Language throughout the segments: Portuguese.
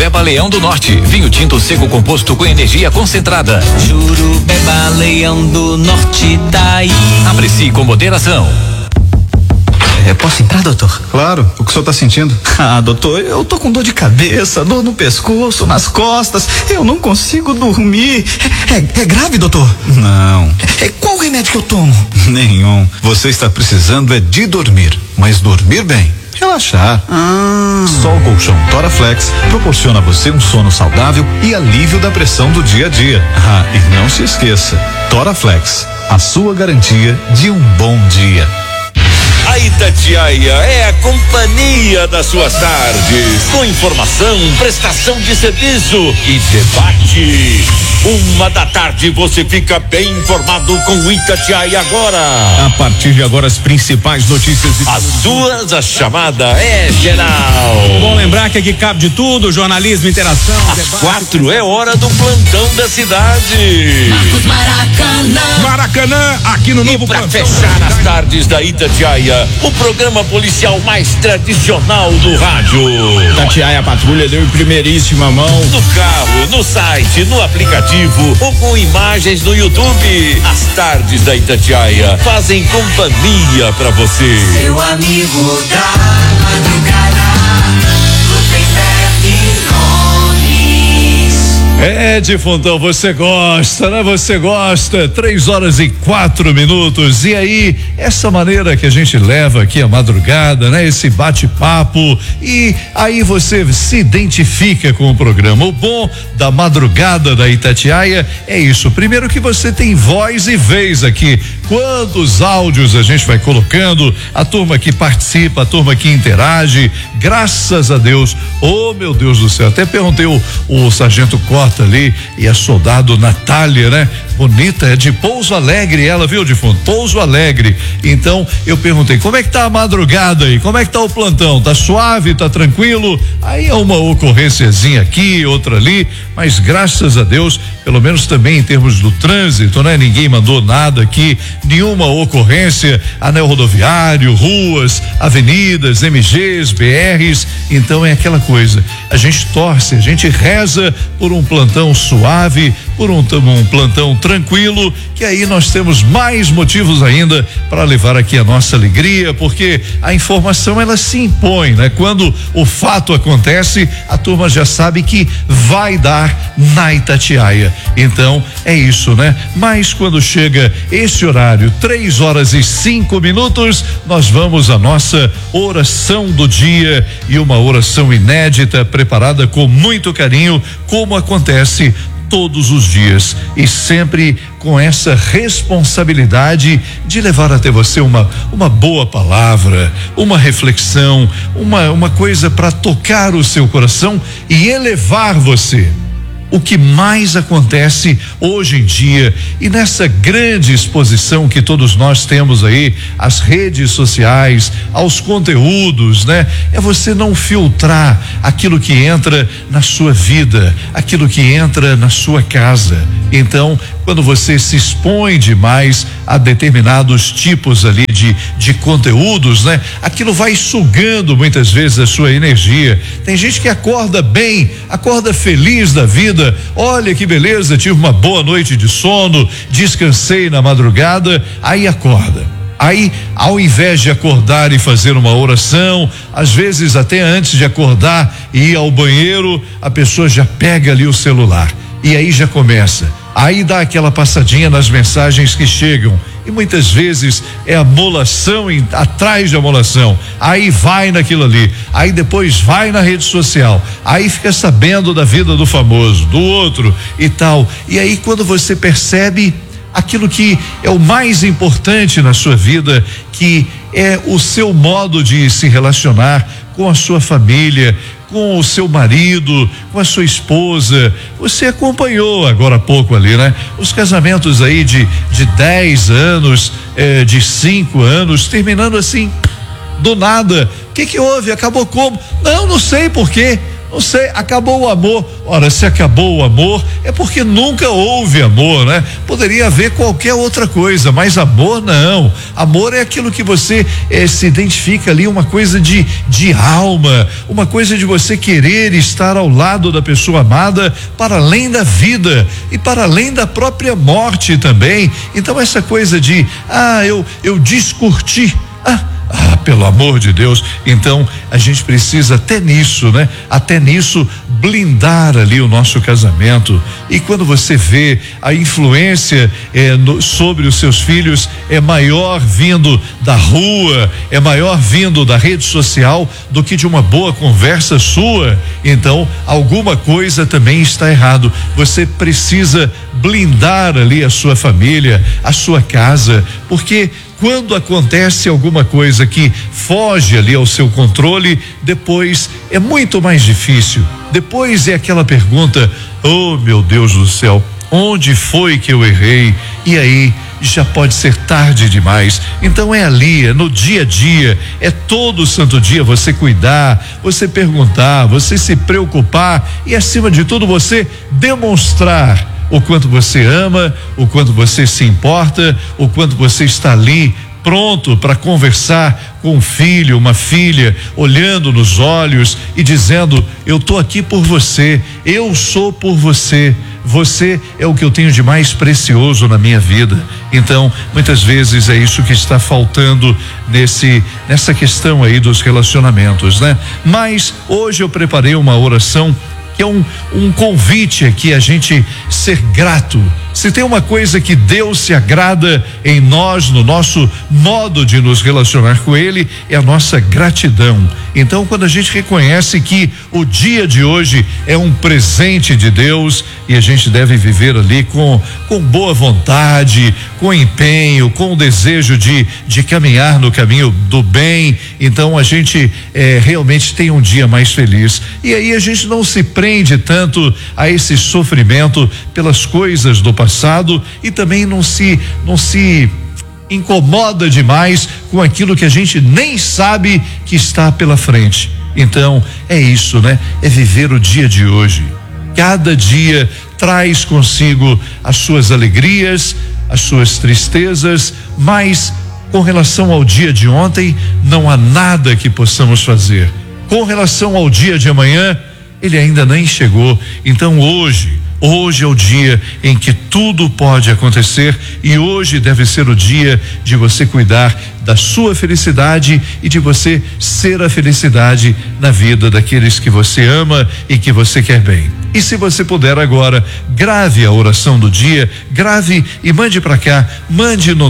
Jurubeba Leão do Norte, vinho tinto seco composto com energia concentrada. Jurubeba Leão do Norte tá aí. Aprecie com moderação. Posso entrar, doutor? Claro, o que o senhor tá sentindo? Doutor, eu tô com dor de cabeça, dor no pescoço, nas costas, eu não consigo dormir. É grave, doutor? Não. Qual remédio que eu tomo? Nenhum. Você está precisando é de dormir, mas dormir bem. Relaxar. Só o colchão Toraflex proporciona a você um sono saudável e alívio da pressão do dia a dia. E não se esqueça, Toraflex, a sua garantia de um bom dia. A Itatiaia é a companhia das suas tardes, com informação, prestação de serviço e debate. 1h da tarde você fica bem informado com o Itatiaia Agora. A partir de agora, as principais notícias. A chamada é geral. Bom lembrar que aqui cabe de tudo, jornalismo, interação. Às 4 é hora do plantão da cidade. Marcos Maracanã. Maracanã, aqui no novo Pra plantão. fechar as tardes da Itatiaia, o programa policial mais tradicional do rádio. Itatiaia Patrulha deu em primeiríssima mão. No carro, no site, no aplicativo ou com imagens no YouTube. As tardes da Itatiaia fazem companhia pra você. Seu amigo da madrugada, Difuntão, você gosta, né? Você gosta. 3h04. E aí, essa maneira que a gente leva aqui a madrugada, né? Esse bate-papo, e aí você se identifica com o programa. O bom da madrugada da Itatiaia é isso. Primeiro que você tem voz e vez aqui. Quantos áudios a gente vai colocando, a turma que participa, a turma que interage, graças a Deus. Oh, meu Deus do céu, até perguntei o sargento Cota ali e a soldado Natália, né? Bonita, é de Pouso Alegre, ela, viu, defunto? Pouso Alegre. Então, eu perguntei, como é que tá a madrugada aí? Como é que tá o plantão? Tá suave, tá tranquilo? Aí é uma ocorrênciazinha aqui, outra ali, mas graças a Deus, pelo menos também em termos do trânsito, né? Ninguém mandou nada aqui, nenhuma ocorrência, anel rodoviário, ruas, avenidas, MGs, BRs. Então é aquela coisa, a gente torce, a gente reza por um plantão suave, por um plantão tranquilo, que aí nós temos mais motivos ainda para levar aqui a nossa alegria, porque a informação ela se impõe, né? Quando o fato acontece, a turma já sabe que vai dar na Itatiaia. Então é isso, né? Mas quando chega esse horário, 3h05, nós vamos à nossa oração do dia, e uma oração inédita, preparada com muito carinho, como acontece todos os dias, e sempre com essa responsabilidade de levar até você uma boa palavra, uma reflexão, uma coisa para tocar o seu coração e elevar você. O que mais acontece hoje em dia, e nessa grande exposição que todos nós temos aí, às redes sociais, aos conteúdos, né? É você não filtrar aquilo que entra na sua vida, aquilo que entra na sua casa. Então, quando você se expõe demais a determinados tipos ali de conteúdos, né? Aquilo vai sugando muitas vezes a sua energia. Tem gente que acorda bem, acorda feliz da vida. Olha que beleza, tive uma boa noite de sono, descansei na madrugada, aí acorda. Aí, ao invés de acordar e fazer uma oração, às vezes até antes de acordar e ir ao banheiro, a pessoa já pega ali o celular. E aí já começa. Aí dá aquela passadinha nas mensagens que chegam. E muitas vezes é amolação atrás de amolação. Aí vai naquilo ali. Aí depois vai na rede social. Aí fica sabendo da vida do famoso, do outro e tal. E aí quando você percebe aquilo que é o mais importante na sua vida, que é o seu modo de se relacionar com a sua família, com o seu marido, com a sua esposa. Você acompanhou agora há pouco ali, né? Os casamentos aí de 10 anos, de 5 anos, terminando assim, do nada. O que houve? Acabou como? Não sei por quê. Não sei, acabou o amor. Ora, se acabou o amor, é porque nunca houve amor, né? Poderia haver qualquer outra coisa, mas amor não. Amor é aquilo que você se identifica ali, uma coisa de alma, uma coisa de você querer estar ao lado da pessoa amada para além da vida e para além da própria morte também. Então essa coisa de, eu descurti, pelo amor de Deus, então a gente precisa até nisso, né? Até nisso blindar ali o nosso casamento. E quando você vê a influência sobre os seus filhos é maior vindo da rua, é maior vindo da rede social do que de uma boa conversa sua, então alguma coisa também está errado. Você precisa blindar ali a sua família, a sua casa, porque quando acontece alguma coisa que foge ali ao seu controle, depois é muito mais difícil. Depois é aquela pergunta: oh meu Deus do céu, onde foi que eu errei? E aí já pode ser tarde demais. Então é ali, é no dia a dia, é todo santo dia você cuidar, você perguntar, você se preocupar e, acima de tudo, você demonstrar o quanto você ama, o quanto você se importa, o quanto você está ali pronto para conversar com um filho, uma filha, olhando nos olhos e dizendo: eu tô aqui por você, eu sou por você. Você é o que eu tenho de mais precioso na minha vida. Então, muitas vezes é isso que está faltando nessa questão aí dos relacionamentos, né? Mas hoje eu preparei uma oração que é um convite aqui a gente ser grato. Se tem uma coisa que Deus se agrada em nós, no nosso modo de nos relacionar com Ele, é a nossa gratidão. Então, quando a gente reconhece que o dia de hoje é um presente de Deus e a gente deve viver ali com boa vontade, com empenho, com o desejo de caminhar no caminho do bem, então a gente realmente tem um dia mais feliz. E aí a gente não se prende tanto a esse sofrimento pelas coisas do passado e também não se incomoda demais com aquilo que a gente nem sabe que está pela frente. Então é isso, né? É viver o dia de hoje. Cada dia traz consigo as suas alegrias, as suas tristezas, mas com relação ao dia de ontem não há nada que possamos fazer. Com relação ao dia de amanhã, ele ainda nem chegou. Então hoje é o dia em que tudo pode acontecer e hoje deve ser o dia de você cuidar da sua felicidade e de você ser a felicidade na vida daqueles que você ama e que você quer bem. E se você puder agora, grave a oração do dia, grave e mande para cá, mande no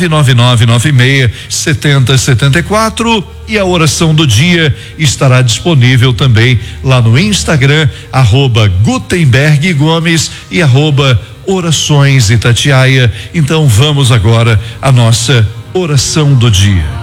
999967074 e a oração do dia estará disponível também lá no Instagram, @Gutenberg Gomes e @Orações Itatiaia. Então vamos agora à nossa oração do dia.